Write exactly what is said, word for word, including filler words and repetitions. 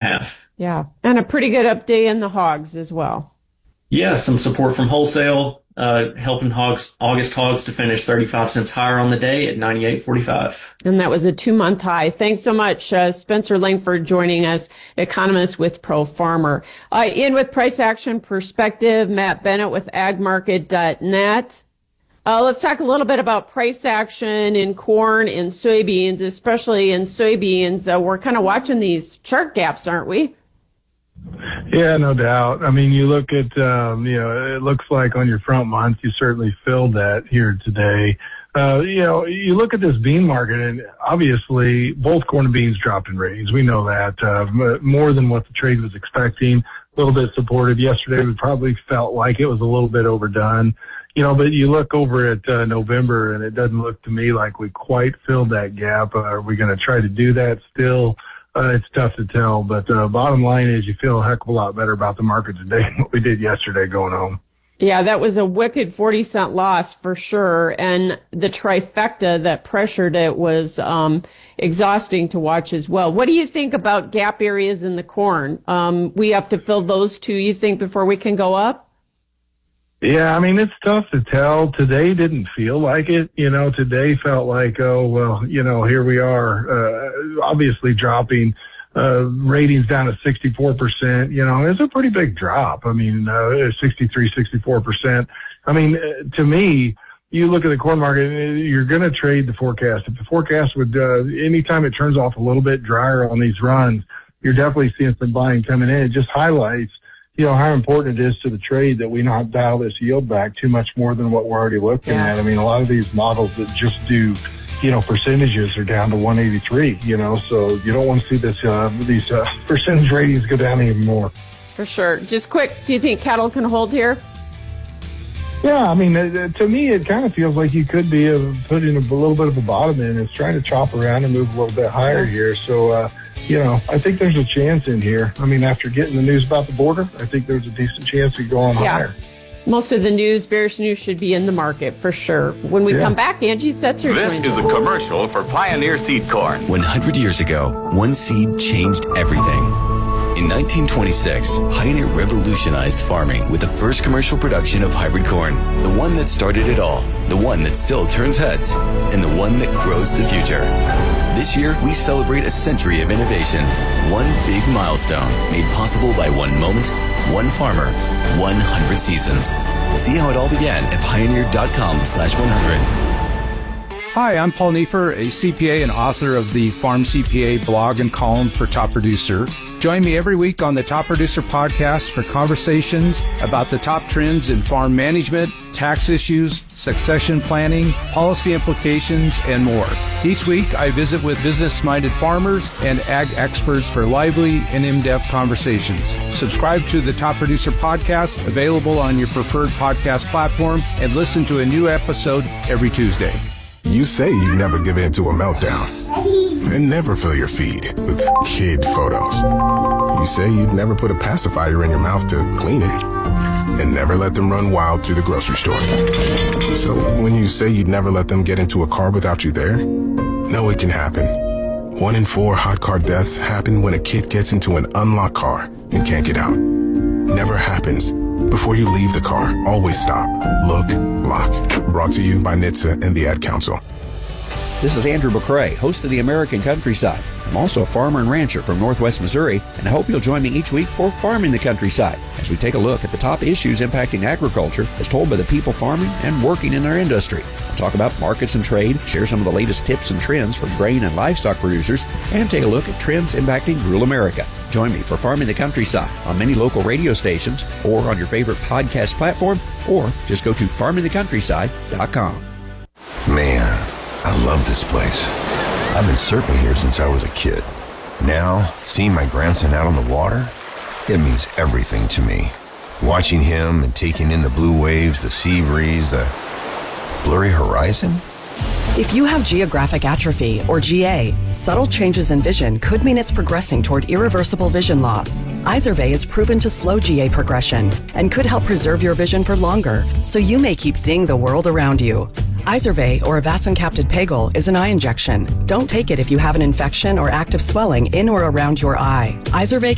half. Yeah. And a pretty good up day in the hogs as well. Yeah, some support from wholesale, uh, helping hogs, August hogs to finish thirty-five cents higher on the day at ninety-eight forty-five. And that was a two-month high. Thanks so much, uh, Spencer Langford, joining us, economist with Pro Farmer. Uh, in with price action perspective, Matt Bennett with ag market dot net. Uh, let's talk a little bit about price action in corn and soybeans, especially in soybeans. Uh, we're kind of watching these chart gaps, aren't we? Yeah, no doubt. I mean, you look at, um, you know, it looks like on your front month, you certainly filled that here today. Uh, you know, you look at this bean market, and obviously both corn and beans dropped in ratings. We know that uh, more than what the trade was expecting. A little bit supported yesterday. We probably felt like it was a little bit overdone. You know, but you look over at uh, November, and it doesn't look to me like we quite filled that gap. Uh, are we going to try to do that still? Uh, it's tough to tell. But uh, bottom line is you feel a heck of a lot better about the market today than what we did yesterday going home. Yeah, that was a wicked forty cent loss for sure. And the trifecta that pressured it was um, exhausting to watch as well. What do you think about gap areas in the corn? Um, we have to fill those two, you think, before we can go up? Yeah, I mean, it's tough to tell. Today didn't feel like it. You know, today felt like, oh, well, you know, here we are, uh, obviously dropping uh, ratings down to sixty-four percent. You know, it's a pretty big drop. I mean, uh, sixty-three, sixty-four percent. I mean, uh, to me, you look at the corn market, you're going to trade the forecast. If the forecast would, uh, anytime it turns off a little bit drier on these runs, you're definitely seeing some buying coming in. It just highlights, you know, how important it is to the trade that we not dial this yield back too much more than what we're already looking yeah. at. I mean, a lot of these models that just do, you know, percentages are down to one eighty-three, you know, so you don't want to see this, uh, these uh, percentage ratings go down even more. For sure. Just quick, do you think cattle can hold here? Yeah, I mean, uh, to me, it kind of feels like you could be uh, putting a little bit of a bottom in. It's trying to chop around and move a little bit higher here. So, uh, you know, I think there's a chance in here. I mean, after getting the news about the border, I think there's a decent chance to go on yeah. higher. Most of the news, bearish news, should be in the market for sure. When we yeah. come back, Angie Setzer. This is a commercial for Pioneer Seed Corn. one hundred years ago, one seed changed everything. In nineteen twenty-six, Pioneer revolutionized farming with the first commercial production of hybrid corn. The one that started it all, the one that still turns heads, and the one that grows the future. This year, we celebrate a century of innovation. One big milestone made possible by one moment, one farmer, one hundred seasons. See how it all began at pioneer.com slash 100. Hi, I'm Paul Neiffer, a C P A and author of the Farm C P A blog and column for Top Producer. Join me every week on the Top Producer podcast for conversations about the top trends in farm management, tax issues, succession planning, policy implications, and more. Each week, I visit with business-minded farmers and ag experts for lively and in-depth conversations. Subscribe to the Top Producer podcast, available on your preferred podcast platform, and listen to a new episode every Tuesday. You say you never give in to a meltdown and never fill your feed with kid photos. You say you'd never put a pacifier in your mouth to clean it and never let them run wild through the grocery store. So when you say you'd never let them get into a car without you there, no, it can happen. One in four hot car deaths happen when a kid gets into an unlocked car and can't get out. Never happens. Before you leave the car, always stop, look, lock. Brought to you by N H T S A and the Ad Council. This is Andrew McCrae, host of the American Countryside. I'm also a farmer and rancher from Northwest Missouri, and I hope you'll join me each week for Farming the Countryside, as we take a look at the top issues impacting agriculture as told by the people farming and working in our industry. I'll talk about markets and trade, share some of the latest tips and trends for grain and livestock producers, and take a look at trends impacting rural America. Join me for Farming the Countryside on many local radio stations or on your favorite podcast platform, or just go to farming the countryside dot com. Man, I love this place. I've been surfing here since I was a kid. Now, seeing my grandson out on the water, it means everything to me. Watching him and taking in the blue waves, the sea breeze, the blurry horizon. If you have geographic atrophy, or G A, subtle changes in vision could mean it's progressing toward irreversible vision loss. Izervay is proven to slow G A progression and could help preserve your vision for longer, so you may keep seeing the world around you. Izervay, or avacincaptad pegol, is an eye injection. Don't take it if you have an infection or active swelling in or around your eye. Izervay